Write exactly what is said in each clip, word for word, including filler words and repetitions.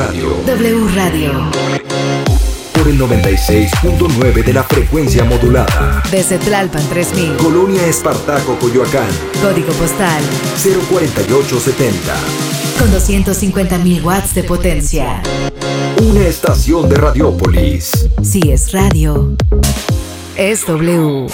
Radio. W Radio. Por el noventa y seis punto nueve de la frecuencia modulada. Desde Tlalpan tres mil. Colonia Espartaco, Coyoacán. Código postal cero cuatro ocho siete cero. Con doscientos cincuenta mil watts de potencia. Una estación de Radiópolis. Si es radio, es W.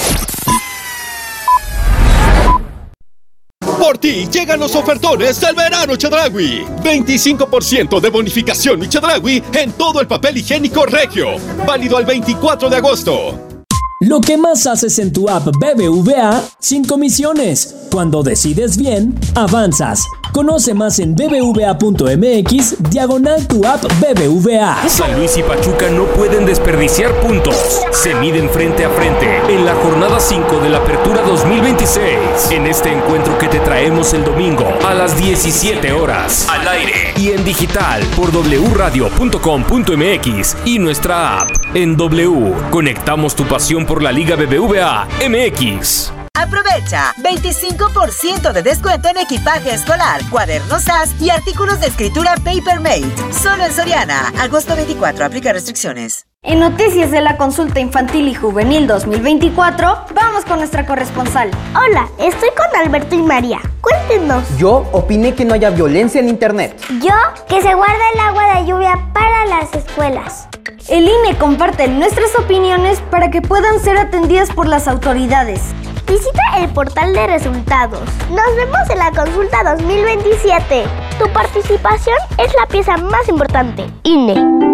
Por ti llegan los ofertones del verano Chedraui. veinticinco por ciento de bonificación y Chedraui en todo el papel higiénico Regio. Válido al veinticuatro de agosto. Lo que más haces en tu app B B V A sin comisiones. Cuando decides bien, avanzas. Conoce más en bbva.mx diagonal tu app B B V A. San Luis y Pachuca no pueden desperdiciar puntos. Se miden frente a frente en la jornada cinco de la Apertura dos mil veintiséis. En este encuentro que te traemos el domingo a las diecisiete horas. Al aire y en digital por doble u radio punto com punto m x y nuestra app. En W, conectamos tu pasión por la Liga B B V A M X. Aprovecha veinticinco por ciento de descuento en equipaje escolar, cuadernos A S y artículos de escritura Papermate. Solo en Soriana. Agosto veinticuatro. Aplica restricciones. En Noticias de la Consulta Infantil y Juvenil dos mil veinticuatro, vamos con nuestra corresponsal. Hola, estoy con Alberto y María. Cuéntenos. Yo opiné que no haya violencia en internet. Yo, que se guarda el agua de lluvia para las escuelas. El I N E comparte nuestras opiniones para que puedan ser atendidas por las autoridades. Visita el portal de resultados. Nos vemos en la consulta dos mil veintisiete. Tu participación es la pieza más importante. I N E.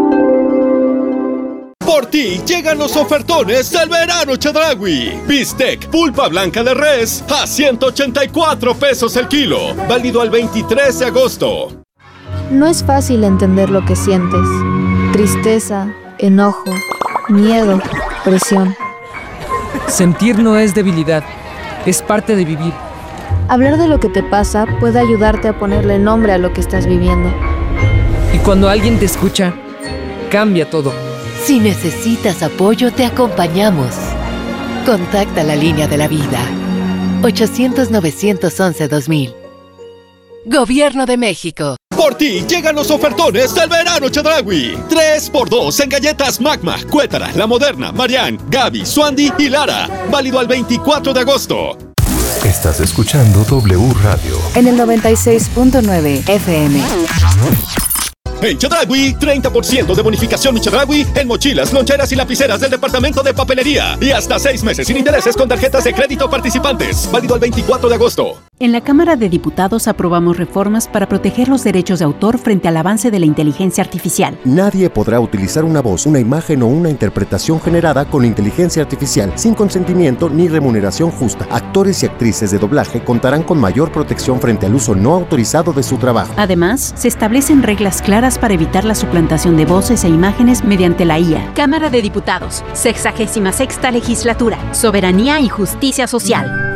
Por ti llegan los ofertones del verano Chedraui. Bistec pulpa blanca de res a ciento ochenta y cuatro pesos el kilo. Válido al veintitrés de agosto. No es fácil entender lo que sientes. Tristeza, enojo, miedo, presión. Sentir no es debilidad, es parte de vivir. Hablar de lo que te pasa puede ayudarte a ponerle nombre a lo que estás viviendo. Y cuando alguien te escucha, cambia todo. Si necesitas apoyo, te acompañamos. Contacta la línea de la vida. ochocientos, novecientos once, dos mil. Gobierno de México. Por ti llegan los ofertones del verano Chedraui. tres por dos en galletas Magma, Cuétara, La Moderna, Marianne, Gaby, Suandi y Lara. Válido al veinticuatro de agosto. Estás escuchando W Radio. En el noventa y seis punto nueve F M. En Chedraui, treinta por ciento de bonificación Chedraui en mochilas, loncheras y lapiceras del departamento de papelería. Y hasta seis meses sin intereses con tarjetas de crédito participantes. Válido al veinticuatro de agosto. En la Cámara de Diputados aprobamos reformas para proteger los derechos de autor frente al avance de la inteligencia artificial. Nadie podrá utilizar una voz, una imagen o una interpretación generada con inteligencia artificial sin consentimiento ni remuneración justa. Actores y actrices de doblaje contarán con mayor protección frente al uso no autorizado de su trabajo. Además, se establecen reglas claras para evitar la suplantación de voces e imágenes mediante la I A. Cámara de Diputados, sexagésima sexta legislatura, Soberanía y Justicia Social.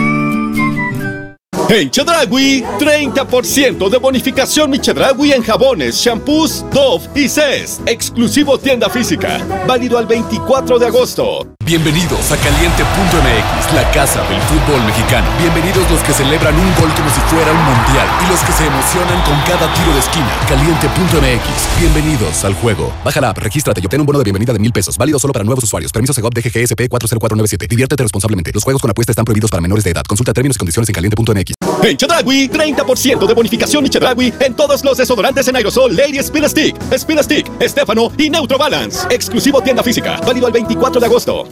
En Chedraui, treinta por ciento de bonificación mi Chedraui en jabones, shampoos, Dove y Cés. Exclusivo tienda física. Válido al veinticuatro de agosto. Bienvenidos a Caliente punto M X, la casa del fútbol mexicano. Bienvenidos los que celebran un gol como si fuera un mundial y los que se emocionan con cada tiro de esquina. Caliente punto M X, bienvenidos al juego. Baja la app, regístrate y obtén un bono de bienvenida de mil pesos. Válido solo para nuevos usuarios. Permiso Segov D G G S P cuatro cero cuatro nueve siete. Diviértete responsablemente. Los juegos con apuesta están prohibidos para menores de edad. Consulta términos y condiciones en Caliente punto M X. En Chedraui, treinta por ciento de bonificación y Chedraui en todos los desodorantes en aerosol Lady Spill Stick, Spill Stick, Estefano y Neutro Balance. Exclusivo tienda física. Válido al veinticuatro de agosto.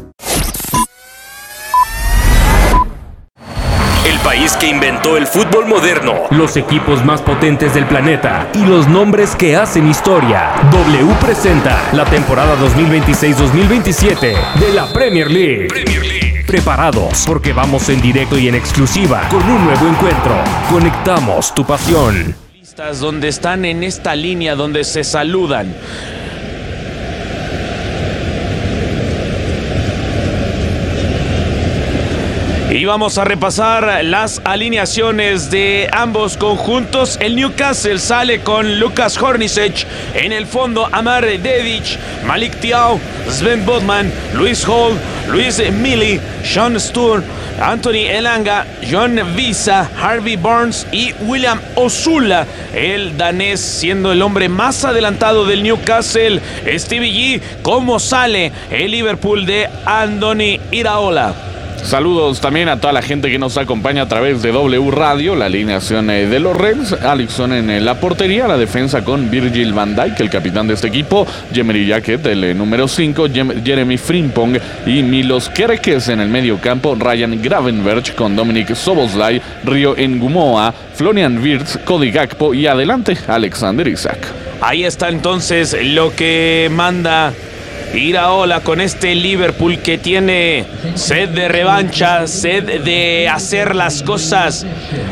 El país que inventó el fútbol moderno, los equipos más potentes del planeta y los nombres que hacen historia. W presenta la temporada dos mil veintiséis dos mil veintisiete de la Premier League. Premier League. Preparados porque vamos en directo y en exclusiva con un nuevo encuentro. Conectamos tu pasión. Donde están en esta línea donde se saludan. Y vamos a repasar las alineaciones de ambos conjuntos. El Newcastle sale con Lukas Hornacek, en el fondo Amar Dedić, Malik Thiaw, Sven Botman, Luis Hall, Luis Mili, Sean Sturr, Anthony Elanga, John Visa, Harvey Barnes y William Osula, el danés siendo el hombre más adelantado del Newcastle. Stevie G, ¿cómo sale el Liverpool de Andoni Iraola? Saludos también a toda la gente que nos acompaña a través de W Radio. La alineación de los Reds: Alisson en la portería, la defensa con Virgil van Dijk, el capitán de este equipo, Jemery Jacket, el número cinco, Jeremy Frimpong y Milos Kerkez en el medio campo, Ryan Gravenberch con Dominic Szoboszlai, Rio Ngumoa, Florian Wirtz, Cody Gakpo y adelante Alexander Isak. Ahí está entonces lo que manda Iraola con este Liverpool que tiene sed de revancha, sed de hacer las cosas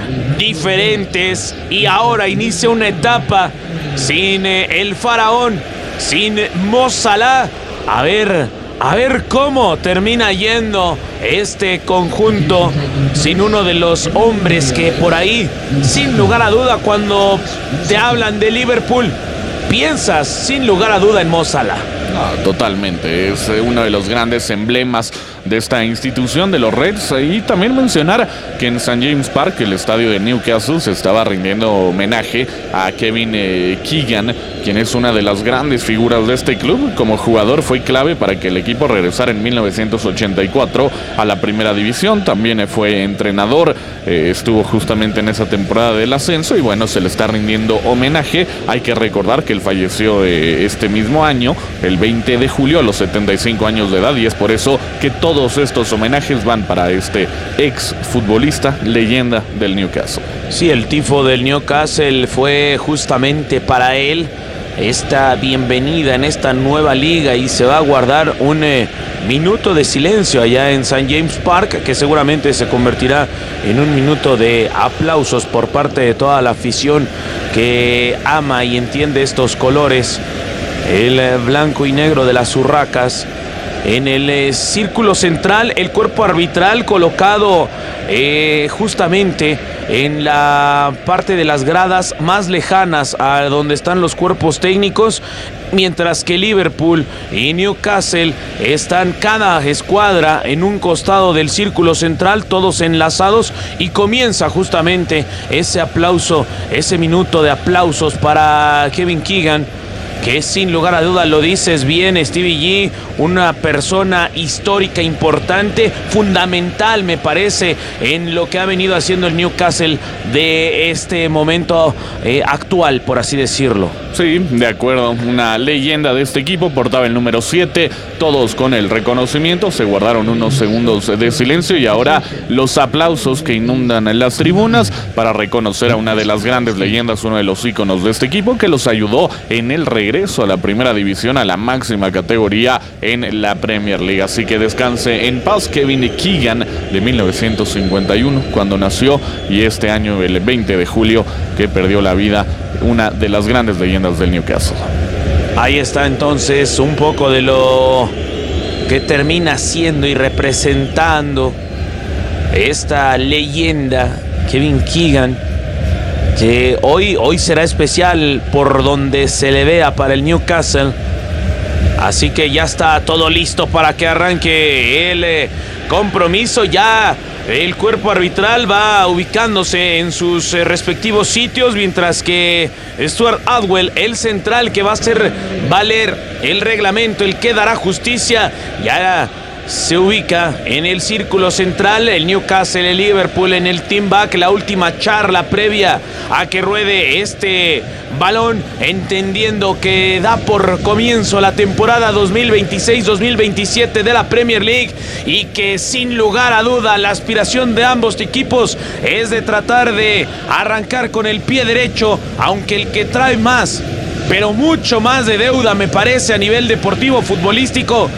diferentes, y ahora inicia una etapa sin eh, el faraón, sin Mo Salah. A ver, a ver cómo termina yendo este conjunto sin uno de los hombres que por ahí, sin lugar a duda, cuando te hablan de Liverpool, piensas sin lugar a duda en Mo Salah. No, totalmente, es uno de los grandes emblemas de esta institución de los Reds. Y también mencionar que en Saint James Park, el estadio de Newcastle, se estaba rindiendo homenaje a Kevin eh, Keegan, quien es una de las grandes figuras de este club. Como jugador fue clave para que el equipo regresara en mil novecientos ochenta y cuatro a la primera división. También fue entrenador, eh, estuvo justamente en esa temporada del ascenso, y bueno, se le está rindiendo homenaje. Hay que recordar que él falleció eh, este mismo año, el veinte de julio, a los setenta y cinco años de edad, y es por eso que todos estos homenajes van para este ex futbolista, leyenda del Newcastle. Sí, el tifo del Newcastle fue justamente para él esta bienvenida en esta nueva liga, y se va a guardar un eh, minuto de silencio allá en Saint James Park, que seguramente se convertirá en un minuto de aplausos por parte de toda la afición que ama y entiende estos colores, el eh, blanco y negro de las urracas. En el eh, círculo central, el cuerpo arbitral colocado eh, justamente en la parte de las gradas más lejanas a donde están los cuerpos técnicos, mientras que Liverpool y Newcastle están cada escuadra en un costado del círculo central, todos enlazados, y comienza justamente ese aplauso, ese minuto de aplausos para Kevin Keegan, que sin lugar a dudas, lo dices bien, Stevie G, una persona histórica, importante, fundamental, me parece, en lo que ha venido haciendo el Newcastle de este momento eh, actual, por así decirlo. Sí, de acuerdo, una leyenda de este equipo, portaba el número siete, todos con el reconocimiento, se guardaron unos segundos de silencio y ahora los aplausos que inundan en las tribunas para reconocer a una de las grandes leyendas, uno de los íconos de este equipo, que los ayudó en el regreso a la primera división, a la máxima categoría en la Premier League. Así que descanse en paz Kevin Keegan, de mil novecientos cincuenta y uno cuando nació, y este año el veinte de julio que perdió la vida una de las grandes leyendas del Newcastle. Ahí está entonces un poco de lo que termina siendo y representando esta leyenda Kevin Keegan, que hoy, hoy será especial por donde se le vea para el Newcastle. Así que ya está todo listo para que arranque el eh, compromiso. Ya el cuerpo arbitral va ubicándose en sus eh, respectivos sitios, mientras que Stuart Atwell, el central que va a hacer valer el reglamento, el que dará justicia, ya se ubica en el círculo central. El Newcastle, el Liverpool en el team back, la última charla previa a que ruede este balón, entendiendo que da por comienzo la temporada dos mil veintiséis dos mil veintisiete de la Premier League, y que sin lugar a duda la aspiración de ambos equipos es de tratar de arrancar con el pie derecho, aunque el que trae más, pero mucho más de deuda, me parece, a nivel deportivo futbolístico,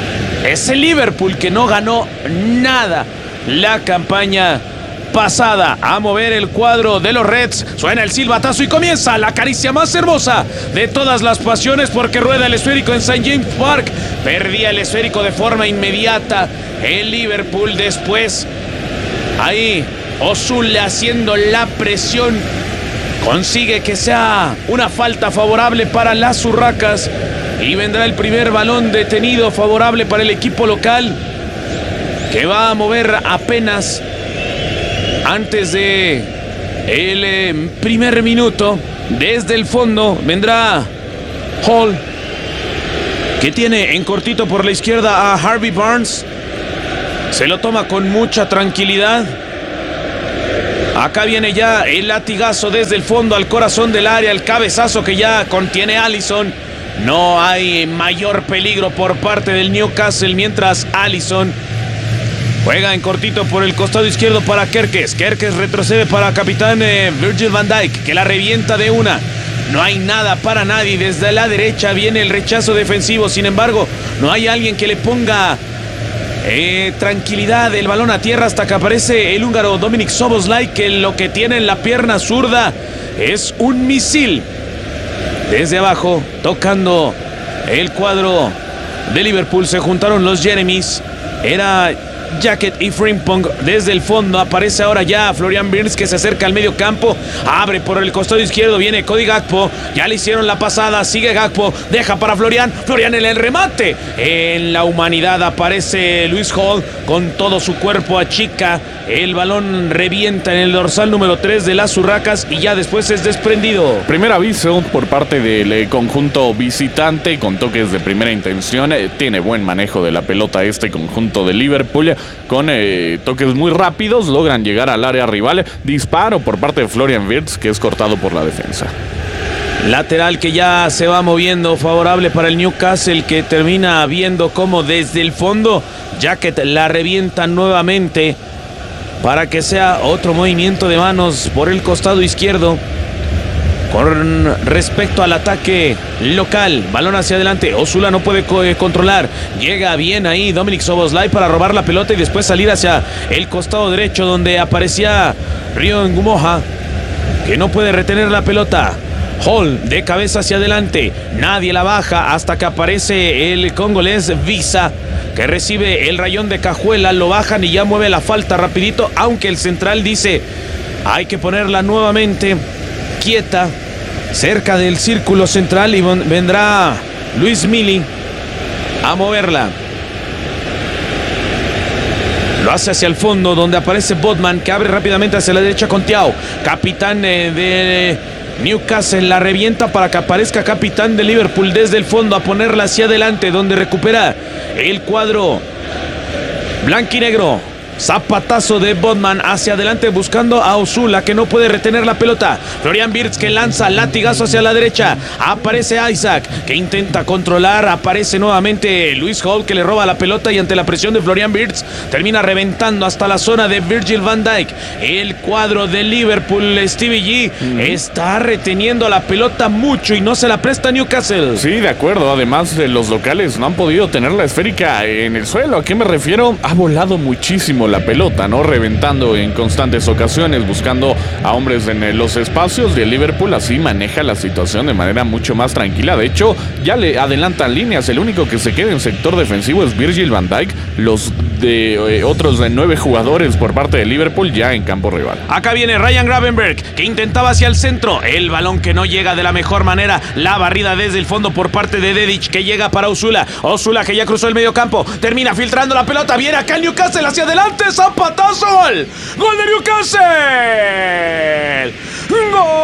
es el Liverpool, que no ganó nada la campaña pasada. A mover el cuadro de los Reds, suena el silbatazo y comienza la caricia más hermosa de todas las pasiones, porque rueda el esférico en Saint James Park. Perdía el esférico de forma inmediata el Liverpool después Ahí Özil haciendo la presión. Consigue que sea una falta favorable para las Urracas. Y vendrá el primer balón detenido favorable para el equipo local, que va a mover apenas antes de el eh, primer minuto. Desde el fondo vendrá Hall, que tiene en cortito por la izquierda a Harvey Barnes. Se lo toma con mucha tranquilidad. Acá viene ya el latigazo desde el fondo al corazón del área, el cabezazo que ya contiene Alisson. No hay mayor peligro por parte del Newcastle, mientras Alisson juega en cortito por el costado izquierdo para Kerkez. Kerkez retrocede para capitán eh, Virgil van Dijk, que la revienta de una. No hay nada para nadie. Desde la derecha viene el rechazo defensivo. Sin embargo, no hay alguien que le ponga eh, tranquilidad el balón a tierra hasta que aparece el húngaro Dominik Szoboszlai, que lo que tiene en la pierna zurda es un misil. Desde abajo, tocando el cuadro de Liverpool, se juntaron los Jeremys. Era Jacket y Frimpong. Desde el fondo aparece ahora ya Florian Wirtz, que se acerca al medio campo. Abre por el costado izquierdo, viene Cody Gakpo. Ya le hicieron la pasada, sigue Gakpo. Deja para Florian. Florian en el remate. En la humanidad aparece Lewis Hall con todo su cuerpo, achica. El balón revienta en el dorsal número tres de las Urracas y ya después es desprendido. Primer aviso por parte del conjunto visitante con toques de primera intención. Tiene buen manejo de la pelota este conjunto de Liverpool. Con eh, toques muy rápidos logran llegar al área rival. Disparo por parte de Florian Wirtz, que es cortado por la defensa. Lateral que ya se va moviendo favorable para el Newcastle, que termina viendo cómo desde el fondo Jacket la revienta nuevamente para que sea otro movimiento de manos por el costado izquierdo. Con respecto al ataque local, balón hacia adelante, Osula no puede co- controlar, llega bien ahí Dominik Szoboszlai para robar la pelota y después salir hacia el costado derecho donde aparecía Rio Ngumoha, que no puede retener la pelota. Hall de cabeza hacia adelante, nadie la baja hasta que aparece el congolés Visa, que recibe el rayón de cajuela, lo bajan y ya mueve la falta rapidito, aunque el central dice hay que ponerla nuevamente quieta cerca del círculo central y vendrá Luis Mili a moverla. Lo hace hacia el fondo donde aparece Botman, que abre rápidamente hacia la derecha con Thiaw, capitán eh, de Newcastle, la revienta para que aparezca capitán de Liverpool desde el fondo a ponerla hacia adelante donde recupera el cuadro blanquinegro. Zapatazo de Botman hacia adelante buscando a Osula, que no puede retener la pelota. Florian Wirtz, que lanza latigazo hacia la derecha. Aparece Isaac, que intenta controlar. Aparece nuevamente Lewis Hall, que le roba la pelota y ante la presión de Florian Wirtz termina reventando hasta la zona de Virgil van Dijk. El cuadro de Liverpool, Stevie G, mm. está reteniendo la pelota mucho y no se la presta Newcastle. Sí, de acuerdo. Además, los locales no han podido tener la esférica en el suelo. ¿A qué me refiero? Ha volado muchísimo la pelota, ¿no? Reventando en constantes ocasiones, buscando a hombres en los espacios de Liverpool. Así maneja la situación de manera mucho más tranquila. De hecho, ya le adelantan líneas. El único que se queda en sector defensivo es Virgil van Dijk. Los de eh, otros de nueve jugadores por parte de Liverpool ya en campo rival. Acá viene Ryan Gravenberch, que intentaba hacia el centro. El balón que no llega de la mejor manera. La barrida desde el fondo por parte de Dedic, que llega para Osula. Osula, que ya cruzó el medio campo. Termina filtrando la pelota. Viene acá el Newcastle hacia adelante. ¡Zapatazo! ¡Gol! ¡Gol de Newcastle! ¡Gol!